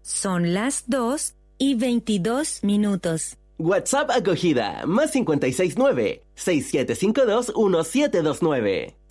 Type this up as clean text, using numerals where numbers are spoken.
Son las 2:22. WhatsApp acogida, +569 6752 1729.